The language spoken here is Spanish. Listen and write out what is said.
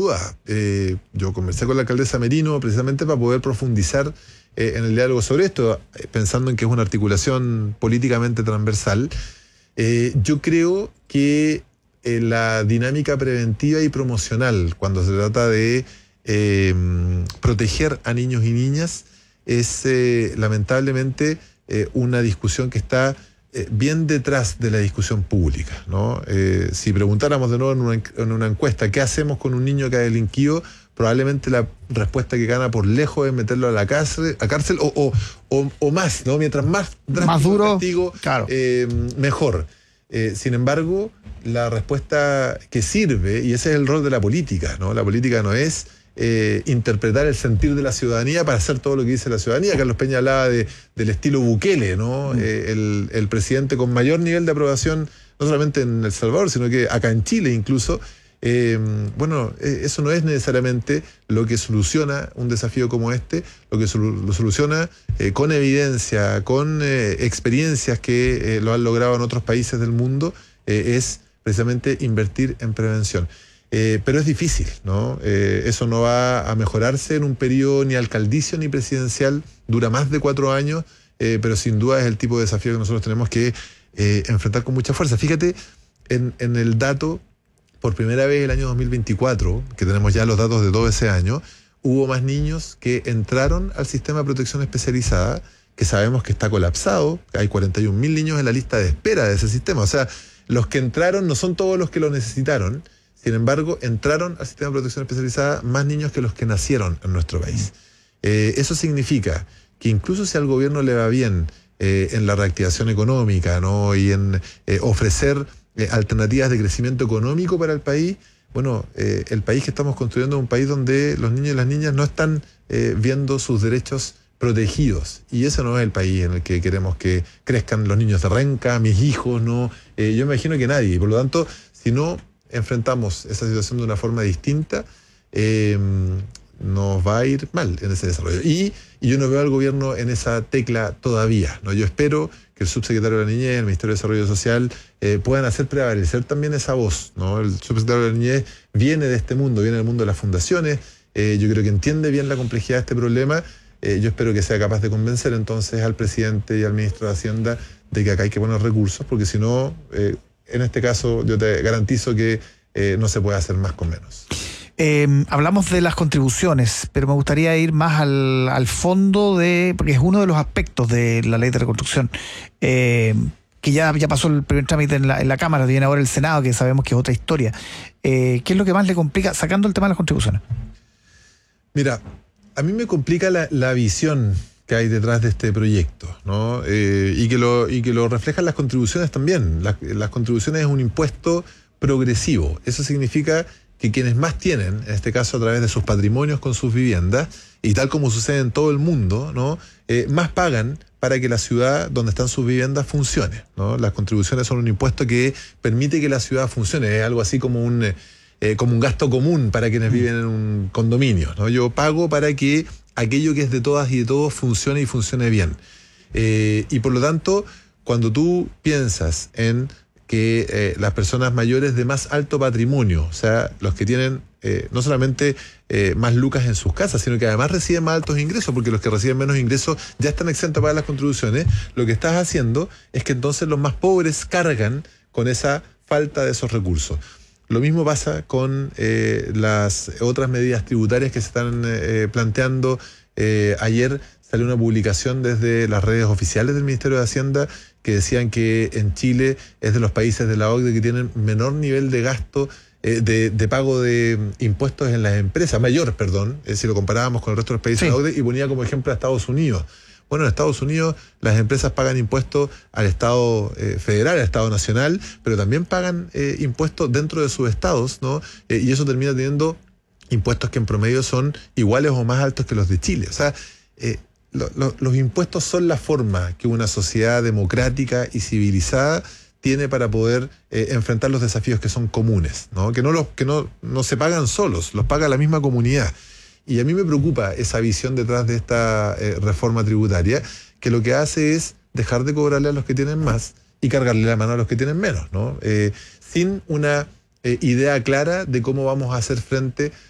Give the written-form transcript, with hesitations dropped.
duda. Yo conversé con la alcaldesa Merino precisamente para poder profundizar en el diálogo sobre esto, pensando en que es una articulación políticamente transversal. Yo creo que la dinámica preventiva y promocional, cuando se trata de proteger a niños y niñas, es lamentablemente una discusión que está bien detrás de la discusión pública, ¿no? Si preguntáramos de nuevo en una encuesta ¿qué hacemos con un niño que ha delinquido?, probablemente la respuesta que gana por lejos es meterlo a la cárcel o más, ¿no? Mientras más drástico más duro, el castigo, claro, mejor. Sin embargo, la respuesta que sirve, y ese es el rol de la política, ¿no? La política no es interpretar el sentir de la ciudadanía para hacer todo lo que dice la ciudadanía. Carlos Peña hablaba del estilo Bukele, ¿no? El presidente con mayor nivel de aprobación, no solamente en El Salvador, sino que acá en Chile incluso. Eso no es necesariamente lo que soluciona un desafío como este. Lo que lo soluciona con evidencia, con experiencias que lo han logrado en otros países del mundo, es precisamente invertir en prevención. Pero es difícil, ¿no? Eso no va a mejorarse en un periodo ni alcaldicio ni presidencial, dura más de 4 años, pero sin duda es el tipo de desafío que nosotros tenemos que enfrentar con mucha fuerza. Fíjate en el dato. Por primera vez el año 2024, que tenemos ya los datos de todo ese año, hubo más niños que entraron al sistema de protección especializada, que sabemos que está colapsado. Hay 41.000 niños en la lista de espera de ese sistema. O sea, los que entraron no son todos los que lo necesitaron. Sin embargo, entraron al sistema de protección especializada más niños que los que nacieron en nuestro país. Eso significa que incluso si al gobierno le va bien en la reactivación económica, ¿no? Y en ofrecer alternativas de crecimiento económico para el país, bueno, el país que estamos construyendo es un país donde los niños y las niñas no están viendo sus derechos protegidos, y ese no es el país en el que queremos que crezcan los niños de Renca, mis hijos, ¿no? Yo me imagino que nadie, y por lo tanto, si no enfrentamos esa situación de una forma distinta, nos va a ir mal en ese desarrollo. Y yo no veo al gobierno en esa tecla todavía, ¿no? Yo espero que el subsecretario de la Niñez, el Ministerio de Desarrollo Social, puedan hacer prevalecer también esa voz, ¿no? El subsecretario de la Niñez viene de este mundo, viene del mundo de las fundaciones, yo creo que entiende bien la complejidad de este problema. Yo espero que sea capaz de convencer entonces al presidente y al ministro de Hacienda de que acá hay que poner recursos, porque si no, en este caso yo te garantizo que no se puede hacer más con menos. Hablamos de las contribuciones, pero me gustaría ir más al fondo porque es uno de los aspectos de la ley de reconstrucción, que ya pasó el primer trámite en la Cámara, viene ahora el Senado, que sabemos que es otra historia. ¿Qué es lo que más le complica, sacando el tema de las contribuciones? Mira, a mí me complica la visión que hay detrás de este proyecto, ¿no? Y que lo reflejan las contribuciones también. Las contribuciones es un impuesto progresivo. Eso significa que quienes más tienen, en este caso a través de sus patrimonios con sus viviendas, y tal como sucede en todo el mundo, ¿no? Más pagan para que la ciudad donde están sus viviendas funcione, ¿no? Las contribuciones son un impuesto que permite que la ciudad funcione. Es algo así como un gasto común para quienes viven en un condominio, ¿no? Yo pago para que aquello que es de todas y de todos funcione y funcione bien. Y por lo tanto, cuando tú piensas en que las personas mayores de más alto patrimonio, o sea, los que tienen no solamente más lucas en sus casas, sino que además reciben más altos ingresos, porque los que reciben menos ingresos ya están exentos para las contribuciones, lo que estás haciendo es que entonces los más pobres cargan con esa falta de esos recursos. Lo mismo pasa con las otras medidas tributarias que se están planteando. Ayer salió una publicación desde las redes oficiales del Ministerio de Hacienda que decían que en Chile es de los países de la OCDE que tienen menor nivel de gasto, de pago de impuestos en las empresas, mayor, perdón, si lo comparábamos con el resto de los países de la OCDE, y ponía como ejemplo a Estados Unidos. Bueno, en Estados Unidos las empresas pagan impuestos al Estado federal, al Estado nacional, pero también pagan impuestos dentro de sus estados, ¿no? Y eso termina teniendo impuestos que en promedio son iguales o más altos que los de Chile. O sea, los impuestos son la forma que una sociedad democrática y civilizada tiene para poder enfrentar los desafíos que son comunes, ¿no? Que no se pagan solos, los paga la misma comunidad. Y a mí me preocupa esa visión detrás de esta reforma tributaria, que lo que hace es dejar de cobrarle a los que tienen más y cargarle la mano a los que tienen menos, ¿no? Sin una idea clara de cómo vamos a hacer frente